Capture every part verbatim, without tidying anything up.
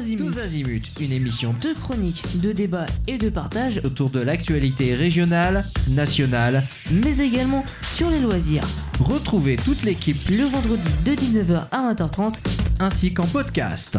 azimuts. Tous azimuts, une émission de Chronique, de débat et de partage autour de l'actualité régionale, nationale, mais également sur les loisirs. Retrouvez toute l'équipe Le vendredi de dix-neuf heures à vingt heures trente ainsi qu'en podcast.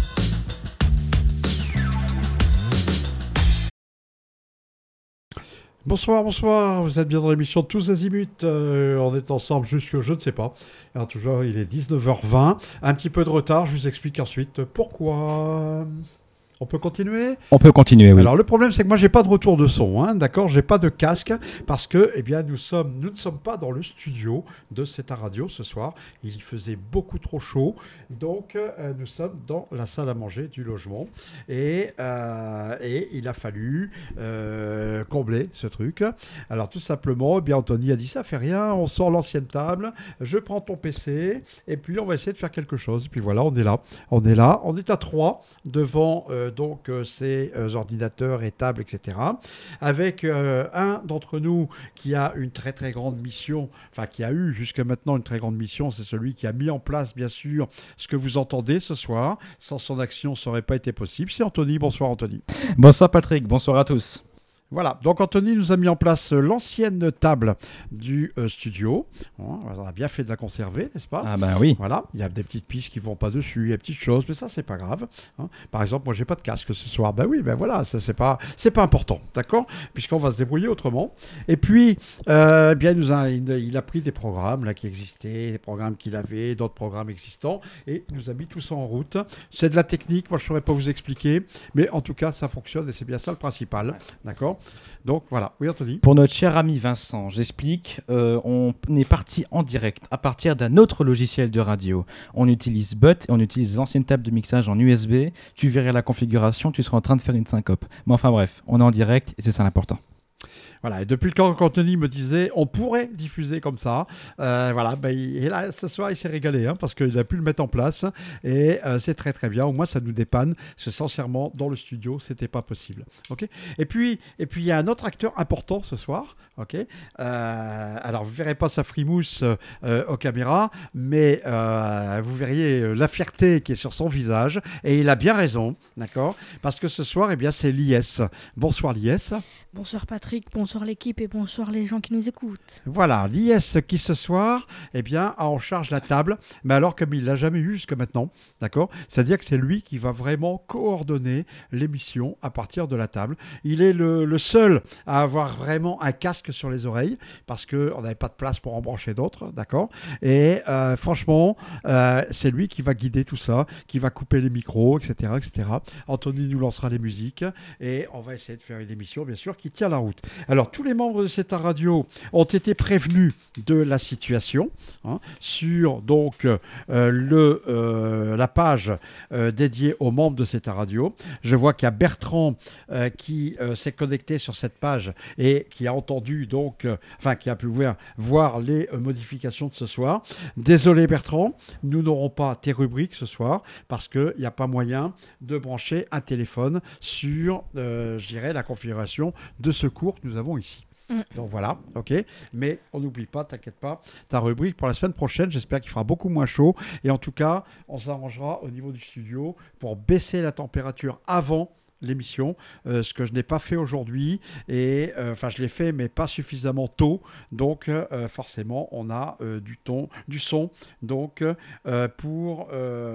Bonsoir, bonsoir, vous êtes bien dans l'émission Tous Azimuts, euh, on est ensemble jusque je ne sais pas. Alors toujours il est dix-neuf heures vingt, un petit peu de retard, je vous explique ensuite pourquoi. On peut continuer ? On peut continuer, oui. Alors le problème c'est que moi j'ai pas de retour de son, hein, d'accord ? J'ai pas de casque parce que eh bien nous sommes, nous ne sommes pas dans le studio de C'est ta radio ce soir. Il y faisait beaucoup trop chaud, donc euh, nous sommes dans la salle à manger du logement et, euh, et il a fallu euh, combler ce truc. Alors tout simplement, eh bien Anthony a dit ça fait rien, on sort l'ancienne table, je prends ton P C et puis on va essayer de faire quelque chose. Et puis voilà, on est là, on est là, on est à trois devant. Euh, donc euh, ces euh, ordinateurs et tables, et cetera. Avec euh, un d'entre nous qui a une très très grande mission, enfin qui a eu jusqu'à maintenant une très grande mission, c'est celui qui a mis en place bien sûr ce que vous entendez ce soir. Sans son action, ça n'aurait pas été possible. C'est Anthony. Bonsoir Anthony. Bonsoir Patrick, bonsoir à tous. Voilà, donc Anthony nous a mis en place l'ancienne table du euh, studio. Bon, on a bien fait de la conserver, n'est-ce pas ? Ah ben oui. Voilà, il y a des petites pistes qui ne vont pas dessus, il y a des petites choses, mais ça, c'est pas grave. Hein. Par exemple, moi, j'ai pas de casque ce soir. Ben oui, ben voilà, ça, c'est pas, c'est pas important, d'accord ? Puisqu'on va se débrouiller autrement. Et puis, euh, eh bien, il, nous a, il, il a pris des programmes là, qui existaient, des programmes qu'il avait, d'autres programmes existants, et il nous a mis tout ça en route. C'est de la technique, moi, je ne saurais pas vous expliquer, mais en tout cas, ça fonctionne, et c'est bien ça le principal, ouais. D'accord ? Donc voilà, oui Anthony. Pour notre cher ami Vincent, j'explique, euh, on est parti en direct à partir d'un autre logiciel de radio. On utilise B U T et on utilise l'ancienne table de mixage en U S B. Tu verrais la configuration, tu seras en train de faire une syncope. Mais enfin bref, on est en direct et c'est ça l'important. Voilà, et depuis le temps qu'Anthony me disait on pourrait diffuser comme ça, euh, voilà, ben, et là ce soir il s'est régalé hein, parce qu'il a pu le mettre en place et euh, c'est très très bien. Au moins ça nous dépanne. Parce que sincèrement dans le studio c'était pas possible. Ok. Et puis et puis il y a un autre acteur important ce soir. Ok. Euh, alors vous verrez pas sa frimousse euh, aux caméras, mais euh, vous verriez la fierté qui est sur son visage et il a bien raison, d'accord, parce que ce soir eh bien c'est l'I S. Bonsoir l'I S. Bonsoir Patrick, bonsoir l'équipe et bonsoir les gens qui nous écoutent. Voilà, l'I S qui ce soir eh bien, a en charge la table, mais alors comme il ne l'a jamais eu jusqu'à maintenant, d'accord ? C'est-à-dire que c'est lui qui va vraiment coordonner l'émission à partir de la table. Il est le, le seul à avoir vraiment un casque sur les oreilles, parce qu'on n'avait pas de place pour en brancher d'autres, d'accord ? Et euh, franchement, euh, c'est lui qui va guider tout ça, qui va couper les micros, et cetera, et cetera. Anthony nous lancera les musiques, et on va essayer de faire une émission, bien sûr, qui tient la route. Alors, tous les membres de cette radio ont été prévenus de la situation hein, sur donc euh, le, euh, la page euh, dédiée aux membres de cette radio. Je vois qu'il y a Bertrand euh, qui euh, s'est connecté sur cette page et qui a entendu donc, euh, enfin qui a pu voir, voir les euh, modifications de ce soir. Désolé Bertrand, nous n'aurons pas tes rubriques ce soir parce qu'il n'y a pas moyen de brancher un téléphone sur, euh, je dirais, la configuration de secours que nous avons ici. Mmh. Donc voilà, ok. Mais on n'oublie pas, t'inquiète pas, ta rubrique pour la semaine prochaine, j'espère qu'il fera beaucoup moins chaud. Et en tout cas, on s'arrangera au niveau du studio pour baisser la température avant l'émission, euh, ce que je n'ai pas fait aujourd'hui et euh, enfin je l'ai fait mais pas suffisamment tôt, donc euh, forcément on a euh, du ton, du son, donc euh, pour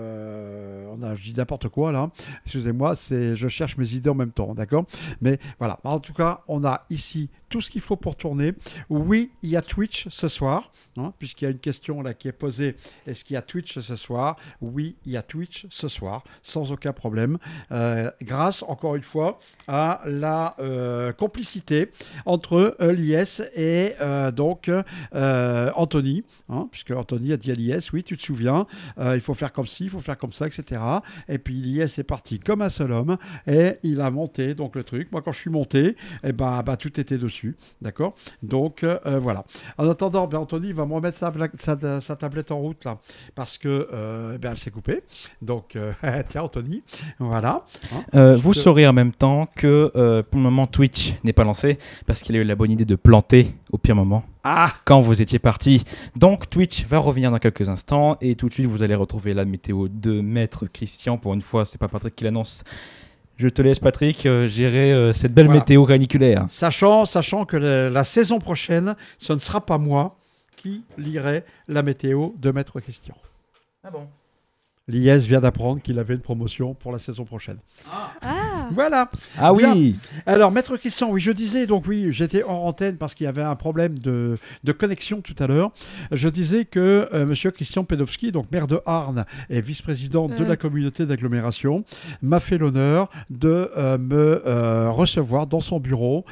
euh, on a, je dis n'importe quoi là, excusez-moi, c'est je cherche mes idées en même temps, d'accord, mais voilà, en tout cas on a ici tout ce qu'il faut pour tourner. Oui, il y a Twitch ce soir, hein, puisqu'il y a une question là qui est posée, est-ce qu'il y a Twitch ce soir ? Oui, il y a Twitch ce soir, sans aucun problème, euh, grâce encore une fois à la euh, complicité entre euh, l'I S et euh, donc euh, Anthony, hein, puisque Anthony a dit à l'I S, oui tu te souviens, euh, il faut faire comme ci, il faut faire comme ça, et cetera. Et puis l'I S est parti comme un seul homme et il a monté donc le truc. Moi quand je suis monté, eh ben, bah, tout était dessus. D'accord ? Donc euh, voilà. En attendant, ben, Anthony va me remettre sa, sa, sa tablette en route là, parce que euh, ben, elle s'est coupée. Donc euh, tiens Anthony, voilà. Hein, euh, vous te... saurez en même temps que euh, pour le moment Twitch n'est pas lancé parce qu'il a eu la bonne idée de planter au pire moment. Ah, quand vous étiez parti. Donc Twitch va revenir dans quelques instants et tout de suite vous allez retrouver la météo de Maître Christian. Pour une fois, c'est pas Patrick qui l'annonce. Je te laisse, Patrick, euh, gérer euh, cette belle Voilà. météo caniculaire. sachant, sachant que la, la saison prochaine, ce ne sera pas moi qui lirai la météo de Maître Christian. Ah bon? L'I S vient d'apprendre qu'il avait une promotion pour la saison prochaine. Ah, Voilà. Ah Bien. oui. Alors, Maître Christian, oui, je disais, donc oui, j'étais hors antenne parce qu'il y avait un problème de, de connexion tout à l'heure. Je disais que euh, Monsieur Christian Pedowski, donc maire de Arnes et vice-président de Euh. la communauté d'agglomération, m'a fait l'honneur de euh, me euh, recevoir dans son bureau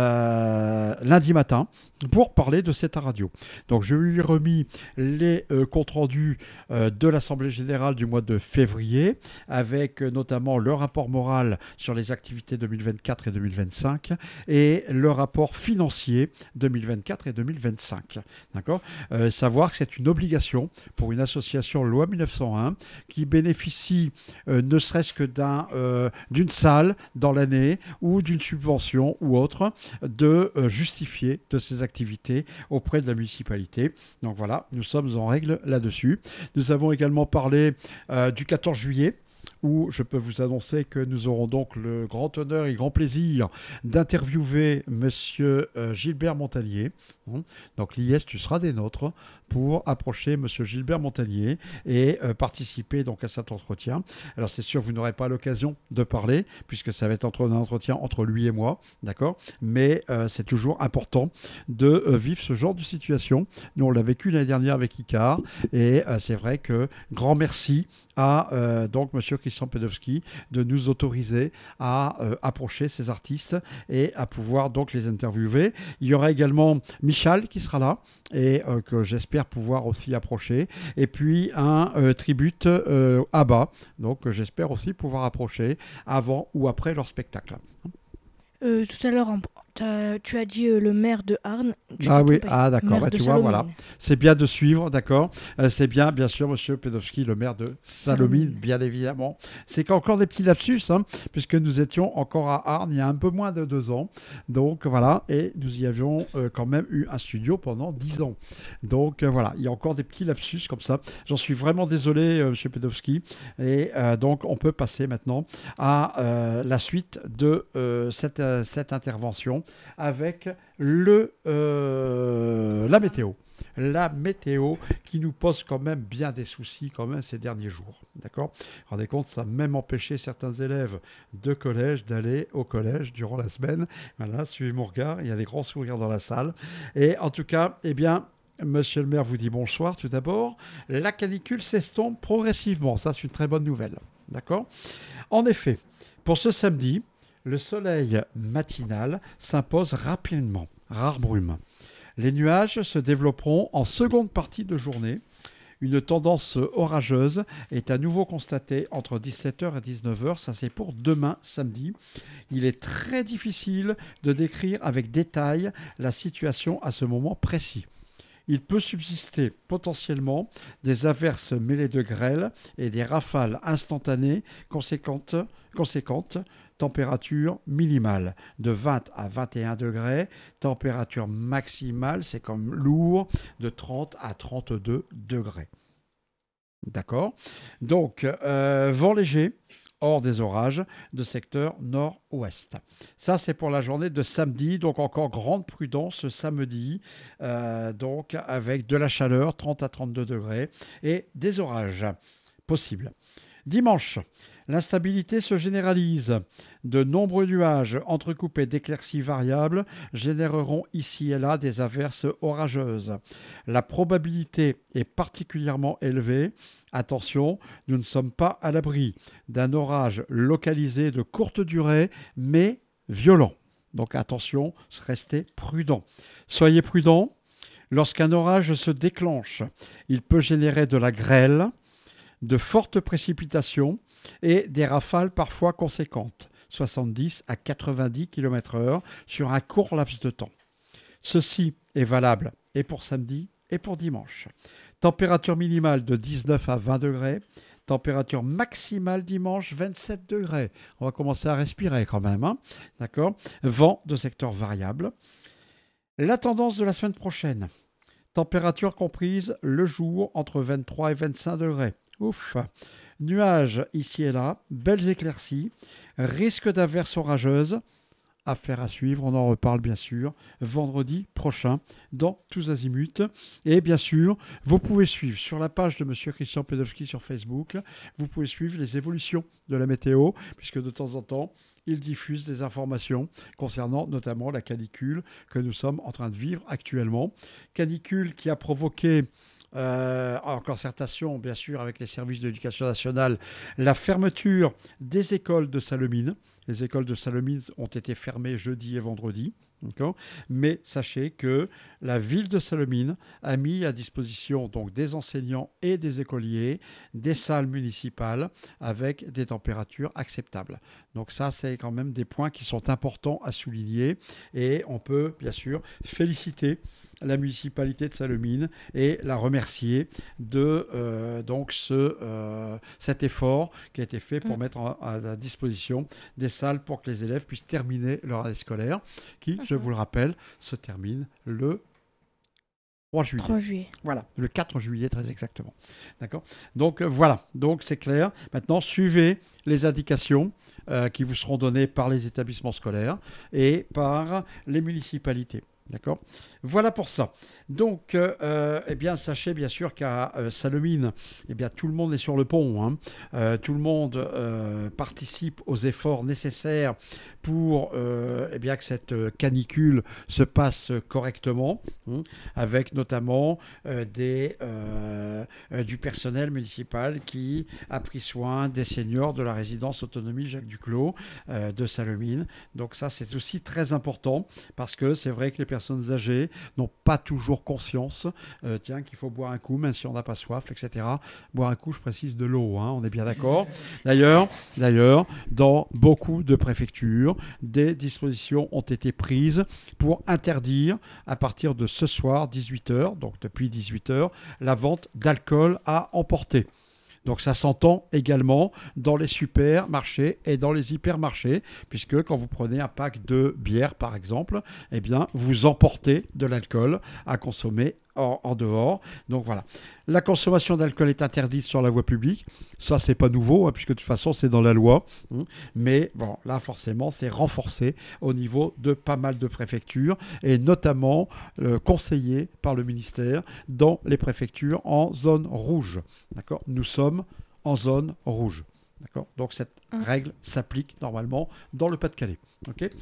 euh, lundi matin pour parler de cette radio. Donc, je lui ai remis les euh, comptes rendus euh, de l'Assemblée générale du mois de février, avec euh, notamment le rapport moral sur les activités deux mille vingt-quatre et deux mille vingt-cinq et le rapport financier deux mille vingt-quatre et deux mille vingt-cinq. D'accord ? Euh, savoir que c'est une obligation pour une association loi mille neuf cent un qui bénéficie euh, ne serait-ce que d'un, euh, d'une salle dans l'année ou d'une subvention ou autre de euh, justifier de ses activités auprès de la municipalité. Donc voilà, nous sommes en règle là-dessus. Nous avons également parlé euh, du quatorze juillet, où je peux vous annoncer que nous aurons donc le grand honneur et grand plaisir d'interviewer Monsieur euh, Gilbert Montagnier. Hein. Donc l'I S, tu seras des nôtres pour approcher Monsieur Gilbert Montagnier et euh, participer donc à cet entretien. Alors c'est sûr, vous n'aurez pas l'occasion de parler puisque ça va être entre un entretien entre lui et moi, d'accord ? Mais euh, c'est toujours important de euh, vivre ce genre de situation. Nous on l'a vécu l'année dernière avec Icar et euh, c'est vrai que grand merci à euh, donc Monsieur Christian Pedowski de nous autoriser à euh, approcher ces artistes et à pouvoir donc les interviewer. Il y aura également Michal qui sera là et euh, que j'espère pouvoir aussi approcher. Et puis un euh, tribute euh, ABBA, donc que j'espère aussi pouvoir approcher avant ou après leur spectacle. euh, tout à l'heure, en- t'as- tu as dit euh, le maire de Arnes. Tu Ah t'es oui, trompé. ah d'accord, Maire bah, de tu vois, Salomine. voilà. C'est bien de suivre, d'accord. Euh, c'est bien, bien sûr, Monsieur Pedowski, le maire de Salomine, Salomine. bien évidemment. C'est qu'encore des petits lapsus, hein, puisque nous étions encore à Arnes il y a un peu moins de deux ans. Donc voilà, et nous y avions euh, quand même eu un studio pendant dix ans. Donc euh, voilà, il y a encore des petits lapsus comme ça. J'en suis vraiment désolé, euh, Monsieur Pedowski. Et euh, donc on peut passer maintenant à euh, la suite de euh, cette, euh, cette intervention avec le, euh, la météo. La météo qui nous pose quand même bien des soucis quand même ces derniers jours. D'accord ? Vous vous rendez compte, ça a même empêché certains élèves de collège d'aller au collège durant la semaine. Voilà, suivez mon regard, il y a des grands sourires dans la salle. Et en tout cas, eh bien, Monsieur le maire vous dit bonsoir tout d'abord. La canicule s'estompe progressivement. Ça, c'est une très bonne nouvelle. D'accord ? En effet, pour ce samedi, le soleil matinal s'impose rapidement, rare brume. Les nuages se développeront en seconde partie de journée. Une tendance orageuse est à nouveau constatée entre dix-sept heures et dix-neuf heures. Ça, c'est pour demain, samedi. Il est très difficile de décrire avec détail la situation à ce moment précis. Il peut subsister potentiellement des averses mêlées de grêle et des rafales instantanées conséquentes, conséquentes. Température minimale de vingt à vingt et un degrés. Température maximale, c'est comme lourd, de trente à trente-deux degrés. D'accord ? Donc, euh, vent léger, hors des orages, de secteur nord-ouest. Ça, c'est pour la journée de samedi. Donc, encore grande prudence ce samedi. Euh, donc, avec de la chaleur, trente à trente-deux degrés, et des orages possibles. Dimanche, l'instabilité se généralise. De nombreux nuages entrecoupés d'éclaircies variables généreront ici et là des averses orageuses. La probabilité est particulièrement élevée. Attention, nous ne sommes pas à l'abri d'un orage localisé de courte durée, mais violent. Donc attention, restez prudents. Soyez prudents. Lorsqu'un orage se déclenche, il peut générer de la grêle, de fortes précipitations et des rafales parfois conséquentes, soixante-dix à quatre-vingt-dix kilomètres heure sur un court laps de temps. Ceci est valable et pour samedi et pour dimanche. Température minimale de dix-neuf à vingt degrés. Température maximale dimanche, vingt-sept degrés. On va commencer à respirer quand même. Hein, d'accord ? Vent de secteur variable. La tendance de la semaine prochaine. Température comprise le jour entre vingt-trois et vingt-cinq degrés. Ouf. Nuages ici et là, belles éclaircies, risque d'averses orageuses. Affaire à suivre, on en reparle bien sûr vendredi prochain dans Tous Azimuts. Et bien sûr, vous pouvez suivre sur la page de Monsieur Christian Pedowski sur Facebook, vous pouvez suivre les évolutions de la météo, puisque de temps en temps, il diffuse des informations concernant notamment la canicule que nous sommes en train de vivre actuellement. Canicule qui a provoqué, euh, en concertation bien sûr avec les services de l'éducation nationale, la fermeture des écoles de Sallaumines. Les écoles de Sallaumines ont été fermées jeudi et vendredi. D'accord ? Mais sachez que la ville de Sallaumines a mis à disposition donc des enseignants et des écoliers des salles municipales avec des températures acceptables. Donc ça, c'est quand même des points qui sont importants à souligner et on peut bien sûr féliciter la municipalité de Sallaumines et la remercier de euh, donc ce, euh, cet effort qui a été fait pour mmh. mettre à, à la disposition des salles pour que les élèves puissent terminer leur année scolaire qui, mmh. je vous le rappelle, se termine le trois juillet. trois juillet. Voilà, le quatre juillet très exactement. D'accord ? Donc euh, voilà, donc c'est clair. Maintenant, suivez les indications euh, qui vous seront données par les établissements scolaires et par les municipalités. D'accord ? Voilà pour cela. Donc, euh, eh bien, sachez bien sûr qu'à euh, Sallaumines, eh bien, tout le monde est sur le pont. Hein. Euh, tout le monde euh, participe aux efforts nécessaires pour euh, eh bien, que cette canicule se passe correctement, hein, avec notamment euh, des, euh, euh, du personnel municipal qui a pris soin des seniors de la résidence autonomie Jacques Duclos euh, de Sallaumines. Donc ça, c'est aussi très important parce que c'est vrai que les personnes âgées n'ont pas toujours conscience euh, tiens, qu'il faut boire un coup, même si on n'a pas soif, et cetera. Boire un coup, je précise, de l'eau, hein, on est bien d'accord. D'ailleurs, d'ailleurs, dans beaucoup de préfectures, des dispositions ont été prises pour interdire, à partir de ce soir, dix-huit heures, donc depuis dix-huit heures, la vente d'alcool à emporter. Donc ça s'entend également dans les supermarchés et dans les hypermarchés, puisque quand vous prenez un pack de bière par exemple, eh bien vous emportez de l'alcool à consommer en, en dehors. Donc voilà. La consommation d'alcool est interdite sur la voie publique. Ça, c'est pas nouveau, hein, puisque de toute façon, c'est dans la loi. Hein. Mais bon, là, forcément, c'est renforcé au niveau de pas mal de préfectures et notamment euh, conseillé par le ministère dans les préfectures en zone rouge. D'accord ? Nous sommes en zone rouge. D'accord ? Donc, cette mmh. règle s'applique normalement dans le Pas-de-Calais. Okay.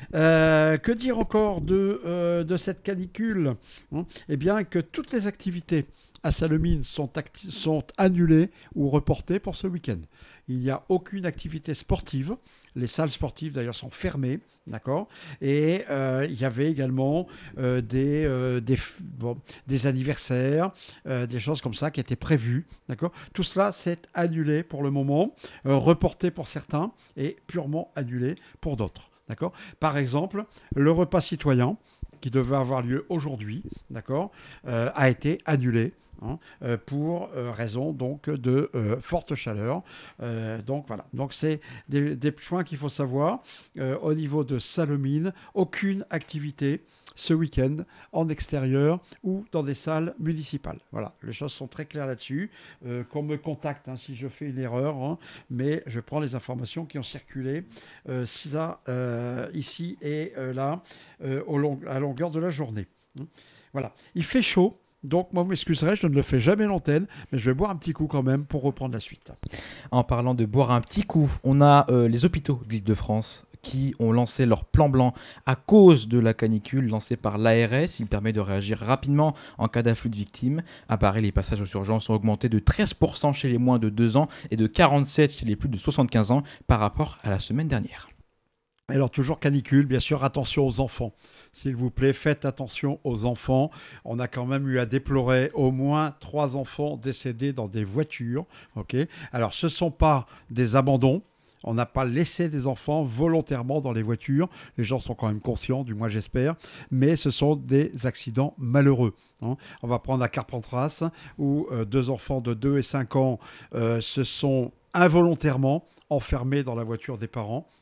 Euh, que dire encore de, euh, de cette canicule ? hein ? Eh bien, que toutes les activités à Sallaumines sont, acti- sont annulées ou reportées pour ce week-end. Il n'y a aucune activité sportive. Les salles sportives, d'ailleurs, sont fermées. D'accord ? Et euh, il y avait également euh, des, euh, des, bon, des anniversaires, euh, des choses comme ça qui étaient prévues. D'accord ? Tout cela, c'est annulé pour le moment, euh, reporté pour certains et purement annulé pour d'autres. D'accord ? Par exemple, le repas citoyen, qui devait avoir lieu aujourd'hui, d'accord, euh, a été annulé. Hein, euh, pour euh, raison donc de euh, forte chaleur. Euh, donc voilà. Donc c'est des, des points qu'il faut savoir. Euh, au niveau de Sallaumines, aucune activité ce week-end en extérieur ou dans des salles municipales. Voilà, les choses sont très claires là-dessus. Euh, qu'on me contacte hein, si je fais une erreur, hein, mais je prends les informations qui ont circulé euh, ça, euh, ici et euh, là euh, au long, à longueur de la journée. Voilà, il fait chaud. Donc, moi, vous m'excuserez, je ne le fais jamais à l'antenne, mais je vais boire un petit coup quand même pour reprendre la suite. En parlant de boire un petit coup, on a euh, les hôpitaux de l'Île-de-France qui ont lancé leur plan blanc à cause de la canicule lancée par l'A R S. Il permet de réagir rapidement en cas d'afflux de victimes. À Paris, les passages aux urgences ont augmenté de treize pour cent chez les moins de deux ans et de quarante-sept pour cent chez les plus de soixante-quinze ans par rapport à la semaine dernière. Alors, toujours canicule, bien sûr, attention aux enfants. S'il vous plaît, faites attention aux enfants. On a quand même eu à déplorer au moins trois enfants décédés dans des voitures. Okay. Alors, ce ne sont pas des abandons. On n'a pas laissé des enfants volontairement dans les voitures. Les gens sont quand même conscients, du moins j'espère. Mais ce sont des accidents malheureux. Hein. On va prendre à Carpentras, où euh, deux enfants de deux et cinq ans euh, se sont involontairement enfermés dans la voiture des parents.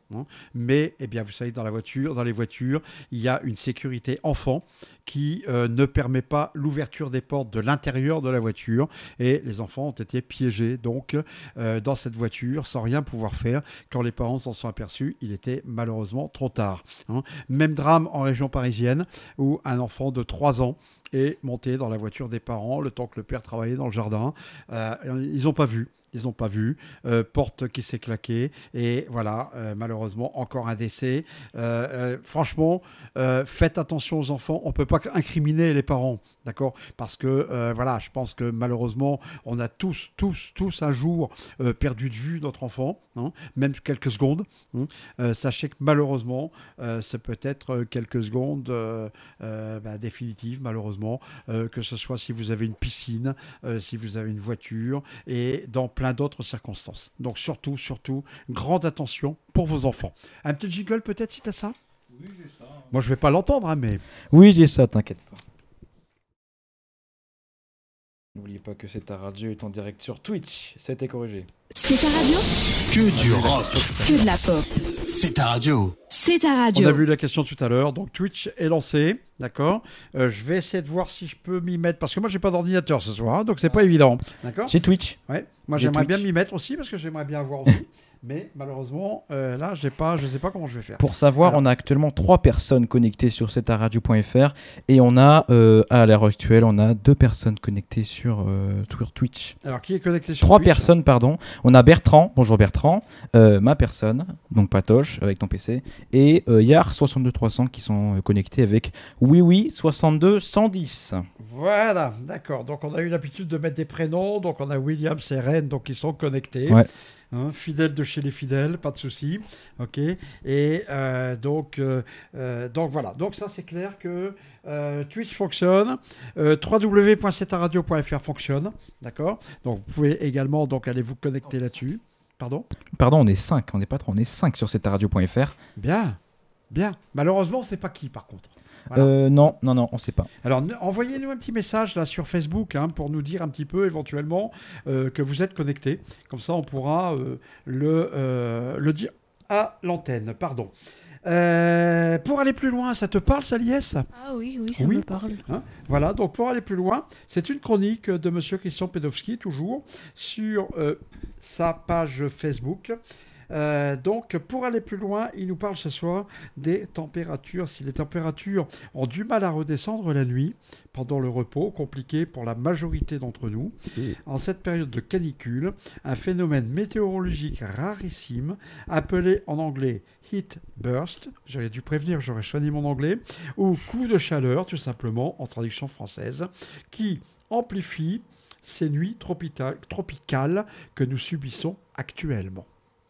hein. Mais, eh bien, vous savez, dans la voiture, dans les voitures, il y a une sécurité enfant qui euh, ne permet pas l'ouverture des portes de l'intérieur de la voiture. Et les enfants ont été piégés donc euh, dans cette voiture sans rien pouvoir faire. Quand les parents s'en sont aperçus, il était malheureusement trop tard, hein. Même drame en région parisienne où un enfant de trois ans est monté dans la voiture des parents le temps que le père travaillait dans le jardin. Euh, ils n'ont pas vu. Ils n'ont pas vu, euh, porte qui s'est claquée et voilà, euh, malheureusement encore un décès. Euh, euh, franchement, euh, faites attention aux enfants. On ne peut pas incriminer les parents, d'accord ? Parce que euh, voilà, je pense que malheureusement, on a tous, tous, tous un jour euh, perdu de vue notre enfant, hein, même quelques secondes. Hein. Euh, sachez que malheureusement, euh, c'est peut-être quelques secondes euh, euh, bah, définitives, malheureusement, euh, que ce soit si vous avez une piscine, euh, si vous avez une voiture et dans plein d'autres circonstances. Donc surtout, surtout, grande attention pour vos enfants. Un petit jingle peut-être si tu as ça ? Oui, j'ai ça. Moi, je vais pas l'entendre, hein, mais... Oui, j'ai ça, t'inquiète pas. N'oubliez pas que C'est ta radio est en direct sur Twitch. Ça a été corrigé. C'est ta radio ? Que du rock. Que de la pop. C'est ta radio. C'est ta On radio. a vu la question tout à l'heure, donc Twitch est lancé, d'accord. Euh, je vais essayer de voir si je peux m'y mettre, parce que moi, j'ai pas d'ordinateur ce soir, hein, donc c'est pas évident, d'accord. J'ai Twitch. Ouais. Moi, J'ai j'aimerais Twitch. bien m'y mettre aussi, parce que j'aimerais bien voir aussi. Mais malheureusement, euh, là, j'ai pas, je sais pas comment je vais faire. Pour savoir, Alors. on a actuellement trois personnes connectées sur c'est ta radio point f r et on a, euh, à l'heure actuelle, on a deux personnes connectées sur, euh, sur Twitch. Alors, qui est connecté sur Trois Twitch ? personnes, pardon. On a Bertrand, bonjour Bertrand, euh, ma personne, donc Patoche avec ton P C, et euh, Yar soixante-deux trois cents qui sont euh, connectés avec Oui Oui soixante-deux cent dix. Voilà, d'accord. Donc, on a eu l'habitude de mettre des prénoms. Donc, on a William et Ren, donc ils sont connectés. Ouais. Hein, fidèles de chez les fidèles, pas de souci. Ok. Et euh, donc, euh, euh, donc voilà. Donc ça, c'est clair que euh, Twitch fonctionne, euh, w w w point c'est ta radio point f r fonctionne, d'accord. Donc vous pouvez également donc aller vous connecter là-dessus. Pardon. Pardon, on est cinq, on n'est pas trois, on est cinq sur c'est ta radio point f r. Bien, bien. Malheureusement, on ne sait pas qui par contre. Voilà. Euh, non, non, non, on sait pas. Alors, ne- envoyez-nous un petit message là sur Facebook hein, pour nous dire un petit peu éventuellement euh, que vous êtes connecté. Comme ça, on pourra euh, le, euh, le dire à l'antenne. Pardon. Euh, pour aller plus loin, ça te parle, Saliès ? Ah oui, oui, ça Oui. me parle. Hein, voilà, donc pour aller plus loin, c'est une chronique de Monsieur Christian Pedowski, toujours, sur euh, sa page Facebook. Euh, donc, pour aller plus loin, il nous parle ce soir des températures. Si les températures ont du mal à redescendre la nuit, pendant le repos, compliqué pour la majorité d'entre nous, en cette période de canicule, un phénomène météorologique rarissime, appelé en anglais heat burst, j'aurais dû prévenir, j'aurais choisi mon anglais, ou coup de chaleur, tout simplement, en traduction française, qui amplifie ces nuits tropita- tropicales que nous subissons actuellement.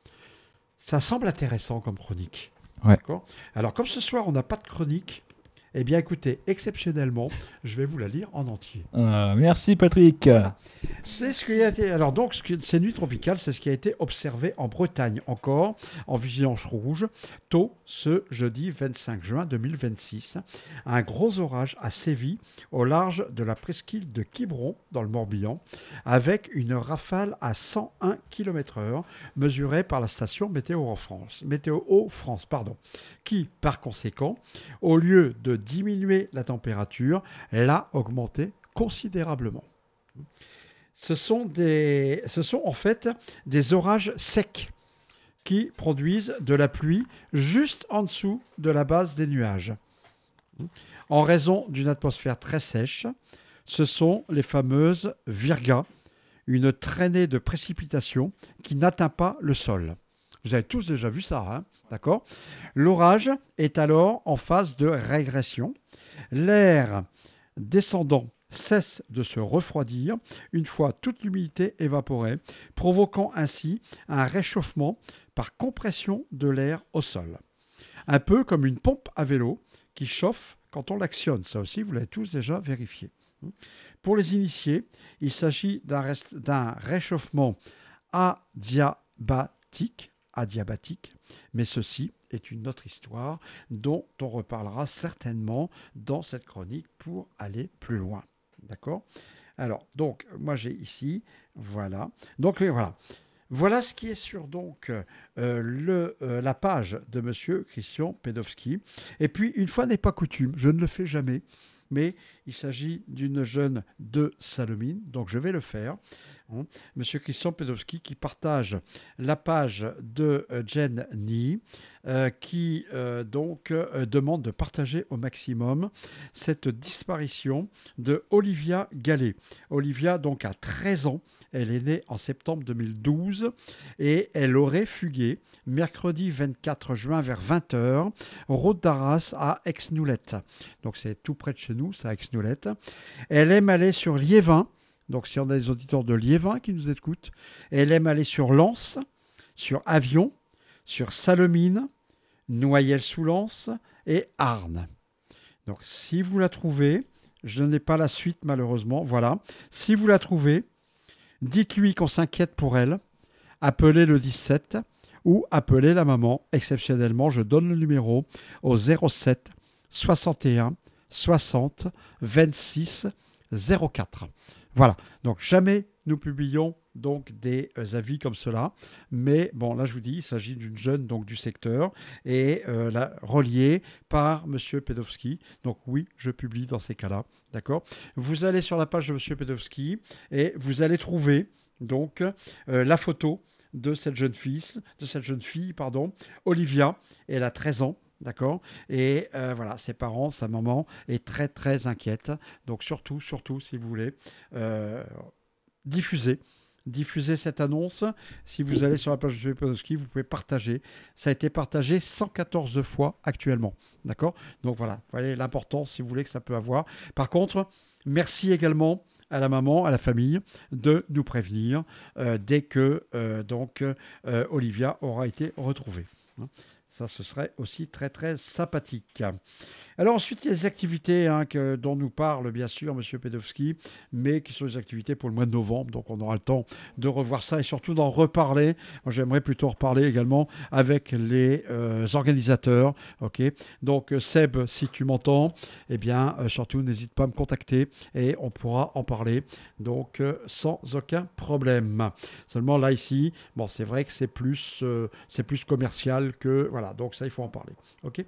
Ça semble intéressant comme chronique. Ouais. D'accord ? Alors, comme ce soir, on n'a pas de chronique, eh bien, écoutez, exceptionnellement, je vais vous la lire en entier. Ah, merci Patrick. C'est ce qui a été. Alors, donc, ce que- ces nuits tropicales, c'est ce qui a été observé en Bretagne encore, en vigilance rouge, tôt ce jeudi vingt-cinq juin deux mille vingt-six. Un gros orage a sévi au large de la presqu'île de Quiberon, dans le Morbihan, avec une rafale à cent un kilomètres heure, mesurée par la station Météo en France, Météo France, pardon, qui, par conséquent, au lieu de diminuer la température, l'a augmenté considérablement. Ce sont, des, ce sont en fait des orages secs qui produisent de la pluie juste en dessous de la base des nuages. En raison d'une atmosphère très sèche, ce sont les fameuses virgas, une traînée de précipitations qui n'atteint pas le sol. Vous avez tous déjà vu ça, hein, d'accord ? L'orage est alors en phase de régression. L'air descendant cesse de se refroidir une fois toute l'humidité évaporée, provoquant ainsi un réchauffement par compression de l'air au sol. Un peu comme une pompe à vélo qui chauffe quand on l'actionne. Ça aussi, vous l'avez tous déjà vérifié. Pour les initiés, il s'agit d'un, rest- d'un réchauffement adiabatique, adiabatique, mais ceci est une autre histoire dont on reparlera certainement dans cette chronique pour aller plus loin. D'accord ? Alors, donc, moi j'ai ici, voilà. Donc, euh, voilà. Voilà ce qui est sur donc euh, le, euh, la page de Monsieur Christian Pedowski. Et puis, une fois n'est pas coutume, je ne le fais jamais, mais il s'agit d'une jeune de Salomine, donc je vais le faire. Hein. Monsieur Christian Pedowski qui partage la page de euh, Jen Ni, euh, qui euh, donc euh, demande de partager au maximum cette disparition de Olivia Gallet. Olivia donc a treize ans. Elle est née en septembre deux mille douze et elle aurait fugué mercredi vingt-quatre juin vers vingt heures, route d'Arras à Aix-Noulette. Donc c'est tout près de chez nous, c'est à Aix-Noulette. Elle aime aller sur Liévin, donc si on a des auditeurs de Liévin qui nous écoutent, elle aime aller sur Lens, sur Avion, sur Salomine, Noyelles-sous-Lens et Arnes. Donc si vous la trouvez, je n'ai pas la suite malheureusement, voilà. Si vous la trouvez, dites-lui qu'on s'inquiète pour elle, appelez le dix-sept ou appelez la maman. Exceptionnellement, je donne le numéro au zéro sept soixante et un soixante vingt-six zéro quatre. Voilà, donc jamais nous publions donc des euh, avis comme cela, mais bon là je vous dis, il s'agit d'une jeune donc du secteur et euh, la, reliée par Monsieur Pedowski. Donc oui, je publie dans ces cas-là, d'accord. Vous allez sur la page de Monsieur Pedowski et vous allez trouver donc euh, la photo de cette jeune fille, de cette jeune fille, pardon, Olivia. Elle a treize ans. D'accord. Et euh, voilà, ses parents, sa maman est très très inquiète. Donc surtout, surtout, si vous voulez, euh, diffusez, diffusez cette annonce. Si vous allez sur la page de Pedowski, vous pouvez partager. Ça a été partagé cent quatorze fois actuellement. D'accord. Donc voilà, vous voyez l'importance, si vous voulez, que ça peut avoir. Par contre, merci également à la maman, à la famille, de nous prévenir euh, dès que euh, donc euh, Olivia aura été retrouvée. Hein. Ça, ce serait aussi très, très sympathique. Alors ensuite, il y a des activités hein, que, dont nous parle bien sûr M. Pedowski, mais qui sont des activités pour le mois de novembre. Donc on aura le temps de revoir ça et surtout d'en reparler. Moi, j'aimerais plutôt reparler également avec les euh, organisateurs. Okay. Donc Seb, si tu m'entends, eh bien euh, surtout n'hésite pas à me contacter et on pourra en parler donc euh, sans aucun problème. Seulement là ici, bon c'est vrai que c'est plus, euh, c'est plus commercial que voilà. Donc ça il faut en parler. Ok.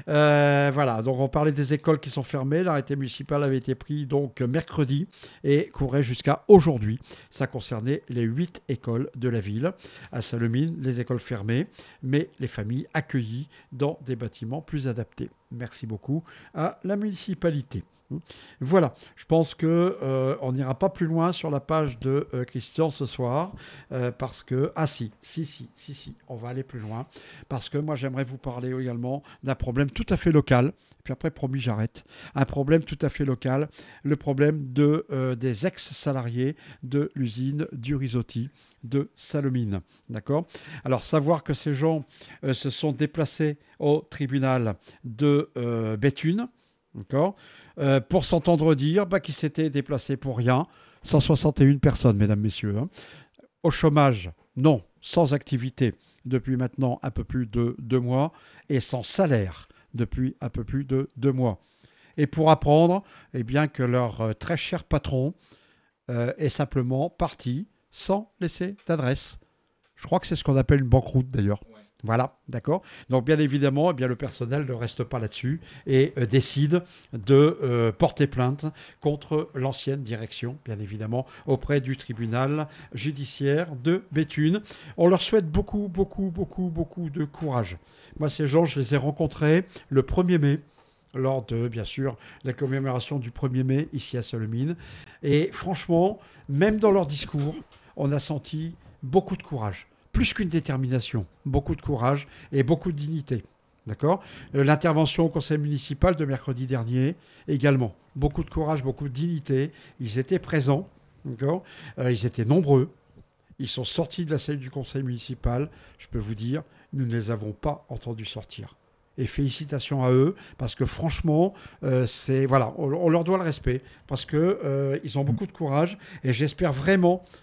Euh, voilà. Donc on parlait des écoles qui sont fermées. L'arrêté municipal avait été pris donc mercredi et courait jusqu'à aujourd'hui. Ça concernait les huit écoles de la ville. À Salomine, les écoles fermées, mais les familles accueillies dans des bâtiments plus adaptés. Merci beaucoup à la municipalité. Voilà, je pense qu'on euh, n'ira pas plus loin sur la page de euh, Christian ce soir, euh, parce que, ah si, si, si, si, si, on va aller plus loin, parce que moi j'aimerais vous parler également d'un problème tout à fait local, puis après promis j'arrête, un problème tout à fait local, le problème de, euh, des ex-salariés de l'usine du Risotti de Salomine, d'accord. Alors savoir que ces gens euh, se sont déplacés au tribunal de euh, Béthune, d'accord. Euh, pour s'entendre dire bah, qu'ils s'étaient déplacés pour rien. cent soixante et une personnes, mesdames, messieurs. Hein. Au chômage, non, sans activité depuis maintenant un peu plus de deux mois et sans salaire depuis un peu plus de deux mois. Et pour apprendre eh bien, que leur euh, très cher patron euh, est simplement parti sans laisser d'adresse. Je crois que c'est ce qu'on appelle une banqueroute d'ailleurs. Ouais. Voilà, d'accord. Donc bien évidemment, eh bien, le personnel ne reste pas là-dessus et euh, décide de euh, porter plainte contre l'ancienne direction, bien évidemment, auprès du tribunal judiciaire de Béthune. On leur souhaite beaucoup, beaucoup, beaucoup, beaucoup de courage. Moi, ces gens, je les ai rencontrés le premier mai, lors de, bien sûr, la commémoration du premier mai, ici à Salomine. Et franchement, même dans leur discours, on a senti beaucoup de courage. Plus qu'une détermination, beaucoup de courage et beaucoup de dignité. D'accord ? euh, L'intervention au conseil municipal de mercredi dernier, également. Beaucoup de courage, beaucoup de dignité. Ils étaient présents, d'accord ? euh, Ils étaient nombreux. Ils sont sortis de la salle du conseil municipal. Je peux vous dire, nous ne les avons pas entendus sortir. Et félicitations à eux, parce que franchement, euh, c'est, voilà, on, on leur doit le respect, parce qu'ils euh, ont beaucoup de courage, et j'espère vraiment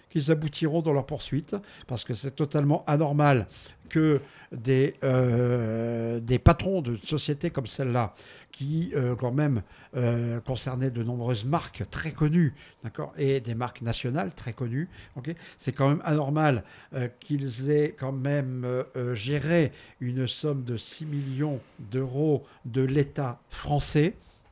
qu'ils aboutiront dans leur poursuite, parce que c'est totalement anormal que des, euh, des patrons de sociétés comme celle-là, qui euh, quand même euh, concernaient de nombreuses marques très connues, d'accord, et des marques nationales très connues, okay, c'est quand même anormal euh, qu'ils aient quand même euh, euh, géré une somme de six millions d'euros de l'État français,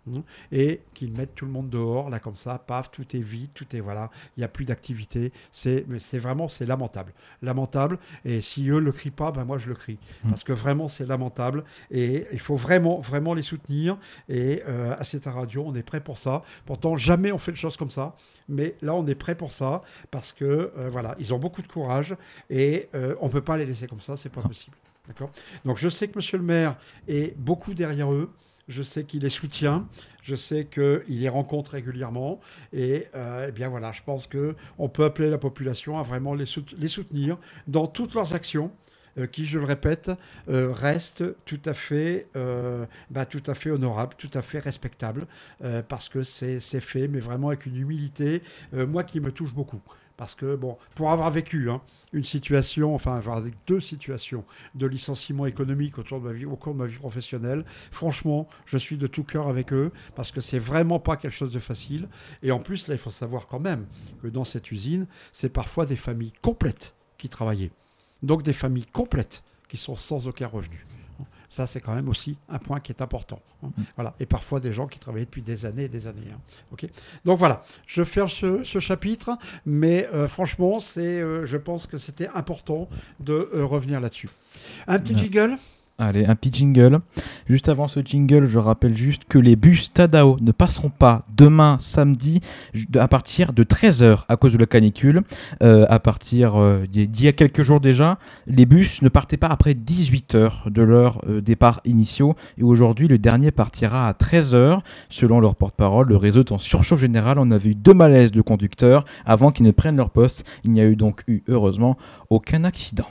et qu'ils mettent tout le monde dehors, là, comme ça, paf, tout est vide, tout est, voilà, il n'y a plus d'activité. C'est, mais c'est vraiment, c'est lamentable. Lamentable, et si eux ne le crient pas, ben moi je le crie. Mmh. Parce que vraiment, c'est lamentable, et il faut vraiment, vraiment les soutenir, et euh, à cette radio, on est prêt pour ça. Pourtant, jamais on fait de choses comme ça, mais là, on est prêt pour ça, parce que, euh, voilà, ils ont beaucoup de courage, et euh, on ne peut pas les laisser comme ça, c'est pas possible. D'accord ? Donc, je sais que monsieur le maire est beaucoup derrière eux. Je sais qu'il les soutient, je sais qu'il les rencontre régulièrement. Et euh, eh bien voilà, je pense qu'on peut appeler la population à vraiment les, sout- les soutenir dans toutes leurs actions, euh, qui, je le répète, euh, restent tout à fait, euh, bah, tout à fait honorables, tout à fait respectables, euh, parce que c'est, c'est fait, mais vraiment avec une humilité, euh, moi qui me touche beaucoup. Parce que, bon, pour avoir vécu hein, une situation, enfin, avoir deux situations de licenciement économique autour de ma vie, au cours de ma vie professionnelle, franchement, je suis de tout cœur avec eux, parce que c'est vraiment pas quelque chose de facile. Et en plus, là, il faut savoir quand même que dans cette usine, c'est parfois des familles complètes qui travaillaient. Donc, des familles complètes qui sont sans aucun revenu. Ça, c'est quand même aussi un point qui est important. Hein. Mmh. Voilà. Et parfois, des gens qui travaillaient depuis des années et des années. Hein. Okay. Donc voilà, je ferme ce, ce chapitre, mais euh, franchement, c'est, euh, je pense que c'était important de euh, revenir là-dessus. Un petit jingle ? Allez, un petit jingle. Juste avant ce jingle, je rappelle juste que les bus Tadao ne passeront pas demain samedi à partir de treize heures à cause de la canicule. Euh, à partir euh, d'il y a quelques jours déjà, les bus ne partaient pas après dix-huit heures de leur euh, départ initiaux. Et aujourd'hui, le dernier partira à treize heures. Selon leur porte-parole, le réseau est en surchauffe générale. On avait eu deux malaises de conducteurs avant qu'ils ne prennent leur poste. Il n'y a eu donc eu, heureusement, aucun accident.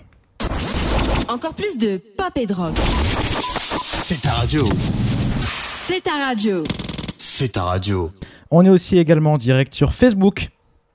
Encore plus de pop et de rock. C'est ta radio. C'est ta radio. C'est ta radio. On est aussi également en direct sur Facebook.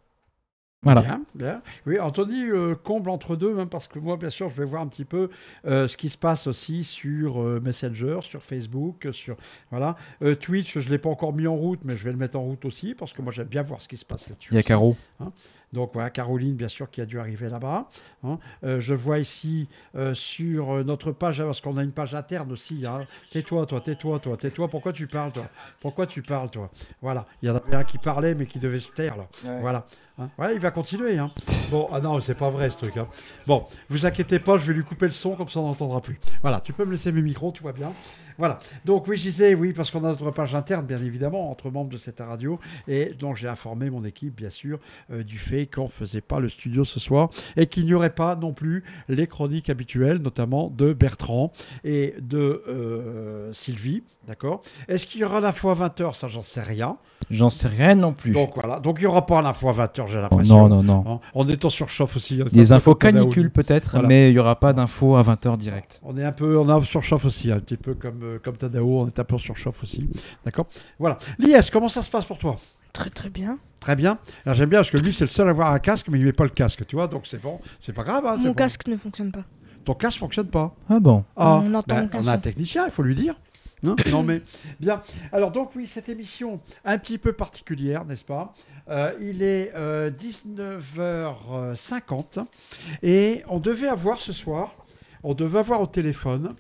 Voilà. Bien, bien. Oui, Anthony euh, comble entre deux, hein, parce que moi, bien sûr, je vais voir un petit peu euh, ce qui se passe aussi sur euh, Messenger, sur Facebook, sur voilà. Euh, Twitch, je ne l'ai pas encore mis en route, mais je vais le mettre en route aussi, parce que moi, j'aime bien voir ce qui se passe là-dessus. Il y a Caro. Hein. Donc voilà, Caroline, bien sûr, qui a dû arriver là-bas. Hein. Euh, je vois ici euh, sur euh, notre page, parce qu'on a une page interne aussi. Hein. Tais-toi, toi, tais-toi, toi, tais-toi. Pourquoi tu parles, toi ? Pourquoi tu parles, toi ? Voilà. Il y en avait un qui parlait, mais qui devait se taire, là. Ouais. Voilà. Hein. Ouais, il va continuer. Hein. Bon, ah non, c'est pas vrai, ce truc. Hein. Bon, vous inquiétez pas, je vais lui couper le son, comme ça, on n'entendra plus. Voilà, tu peux me laisser mes micros, tout va bien. Voilà. Donc, oui, je disais, oui, parce qu'on a notre page interne, bien évidemment, entre membres de cette radio. Et donc, j'ai informé mon équipe, bien sûr, euh, du fait qu'on ne faisait pas le studio ce soir et qu'il n'y aurait pas non plus les chroniques habituelles, notamment de Bertrand et de euh, Sylvie. D'accord ? Est-ce qu'il y aura l'info à vingt heures ? Ça, j'en sais rien. J'en sais rien non plus. Donc, voilà. Donc, il n'y aura pas l'info à vingt heures, j'ai l'impression. Oh, non, non, non. Hein, en étant sur chauffe aussi. Des infos canicules peut-être, voilà. Mais il n'y aura pas d'infos à vingt heures direct. On est un peu, on a sur chauffe aussi, un petit peu comme, euh, comme Tadao, on est un peu sur chauffe aussi. D'accord ? Voilà. Lies, comment ça se passe pour toi ? Très très bien. Très bien. Alors j'aime bien parce que lui c'est le seul à avoir un casque mais il met pas le casque, tu vois, donc c'est bon, c'est pas grave. Hein, Mon c'est casque bon. ne fonctionne pas. Ton casque fonctionne pas. Ah bon. Ah, on entend ben, aucun on a un son. technicien, il faut lui dire. Non, non mais bien. Alors donc oui, cette émission un petit peu particulière, n'est-ce pas ? euh, Il est euh, dix-neuf heures cinquante et on devait avoir ce soir, on devait avoir au téléphone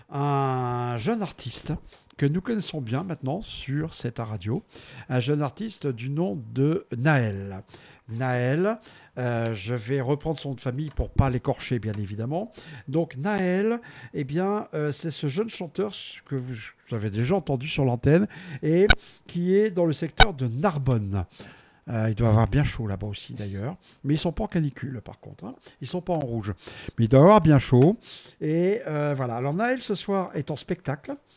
un jeune artiste que nous connaissons bien maintenant sur cette radio, un jeune artiste du nom de Naël. Naël, euh, je vais reprendre son nom de famille pour ne pas l'écorcher, bien évidemment. Donc Naël, eh bien, euh, c'est ce jeune chanteur que vous, vous avez déjà entendu sur l'antenne et qui est dans le secteur de Narbonne. Euh, il doit avoir bien chaud là-bas aussi d'ailleurs, mais ils ne sont pas en canicule par contre, hein. Ils ne sont pas en rouge, mais il doit avoir bien chaud. Et euh, voilà, alors Naël ce soir est en spectacle.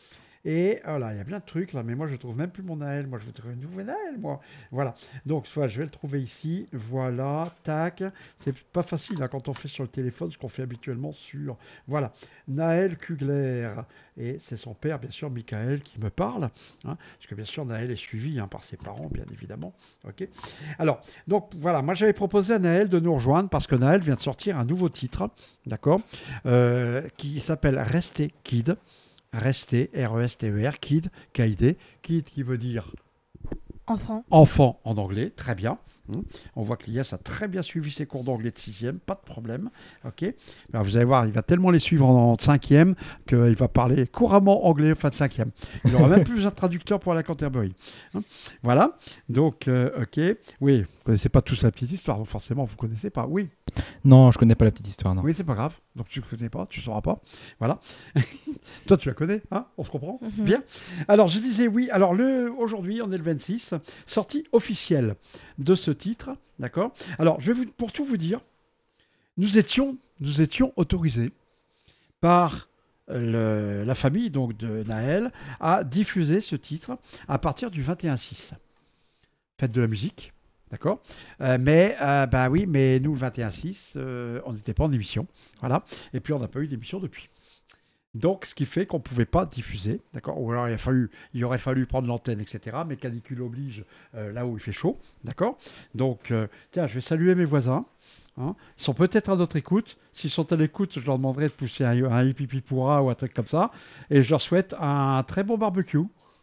Et voilà, il y a plein de trucs là, mais moi je ne trouve même plus mon Naël. Moi je veux trouver une nouvelle Naël, moi. Voilà. Donc voilà, je vais le trouver ici. Voilà, tac. C'est pas facile hein, quand on fait sur le téléphone ce qu'on fait habituellement sur. Voilà, Naël Kugler. Et c'est son père, bien sûr, Michael, qui me parle. Hein, parce que bien sûr, Naël est suivi hein, par ses parents, bien évidemment. Ok. Alors, donc voilà, moi j'avais proposé à Naël de nous rejoindre parce que Naël vient de sortir un nouveau titre, d'accord, euh, qui s'appelle Rester Kid. Rester, R E S T E R, Kid, K I D. Kid qui veut dire Enfant. enfant en anglais, très bien. Hum. On voit que l'I A S a très bien suivi ses cours d'anglais de sixième, pas de problème. Okay. Alors vous allez voir, il va tellement les suivre en, en cinquième qu'il va parler couramment anglais en fin de cinquième. Il n'aura même plus un traducteur pour la Canterbury. Hein. Voilà, donc euh, ok. Oui, vous ne connaissez pas tous la petite histoire, donc forcément vous ne connaissez pas. Oui, Non, je connais pas la petite histoire, non. oui, c'est pas grave. Donc tu ne connais pas, tu ne sauras pas. Voilà. Toi, tu la connais, hein? On se comprend? Mhm. Bien. Alors, je disais oui. Alors, le, aujourd'hui, on est le vingt-six. Sortie officielle de ce titre. D'accord? Alors, je vais vous, pour tout vous dire, nous étions, nous étions autorisés par le- la famille donc de Naël à diffuser ce titre à partir du vingt et un six. Fête de la musique. D'accord. Euh, mais, euh, bah oui, mais nous, le vingt et un six, euh, on n'était pas en émission. Voilà. Et puis, on n'a pas eu d'émission depuis. Donc, ce qui fait qu'on ne pouvait pas diffuser. D'accord. Ou alors, il, a fallu, il aurait fallu prendre l'antenne, et cetera. Mais canicule oblige euh, là où il fait chaud. D'accord. Donc, euh, tiens, je vais saluer mes voisins. Hein. Ils sont peut-être à notre écoute. S'ils sont à l'écoute, je leur demanderai de pousser un, un hippie pourra ou un truc comme ça. Et je leur souhaite un très bon barbecue.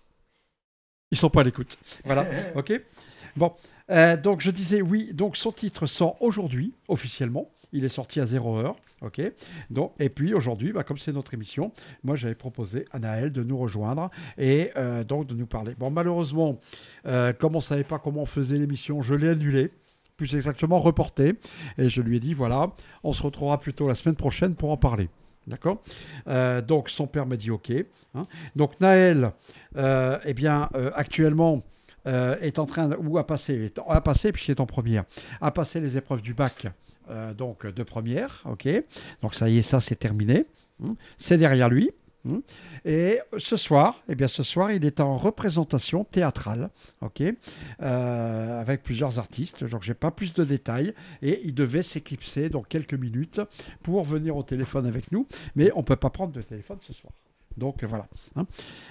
Ils sont pas à l'écoute. Voilà. OK. Bon. Euh, donc je disais oui, donc son titre sort aujourd'hui officiellement, il est sorti à zéro heure, ok. Donc, et puis aujourd'hui, bah, comme c'est notre émission, moi j'avais proposé à Naël de nous rejoindre et euh, donc de nous parler. Bon malheureusement, euh, comme on ne savait pas comment on faisait l'émission, je l'ai annulé, plus exactement reporté, et je lui ai dit voilà, on se retrouvera plutôt la semaine prochaine pour en parler. D'accord. Euh, donc son père m'a dit ok. Hein. Donc Naël, euh, eh bien euh, actuellement. Euh, est en train de, ou a passé, est, a passé puisqu'il est en première, a passé les épreuves du bac euh, donc de première, ok. Donc ça y est, ça c'est terminé, hein. C'est derrière lui. Hein. Et ce soir, eh bien ce soir, il est en représentation théâtrale, ok, euh, avec plusieurs artistes. Donc j'ai pas plus de détails et il devait s'éclipser dans quelques minutes pour venir au téléphone avec nous, mais on peut pas prendre de téléphone ce soir. Donc voilà. Hein.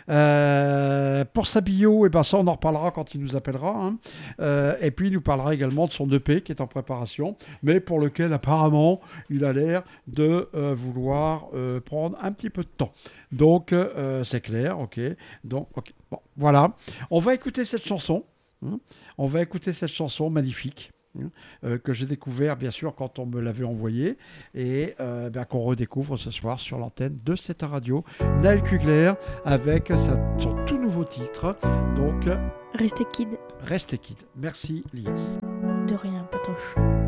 Euh, pour sa bio, eh ben, ça on en reparlera quand il nous appellera. Hein. Euh, et puis il nous parlera également de son E P qui est en préparation, mais pour lequel apparemment il a l'air de euh, vouloir euh, prendre un petit peu de temps. Donc euh, c'est clair, ok. Donc ok. Bon, voilà. On va écouter cette chanson. Hein. On va écouter cette chanson magnifique. Euh, que j'ai découvert bien sûr quand on me l'avait envoyé et euh, bien, qu'on redécouvre ce soir sur l'antenne de cette radio. Naël Kugler avec sa, son tout nouveau titre, donc Restez kid. Restez Kid. Merci Lies. De rien, Patoche.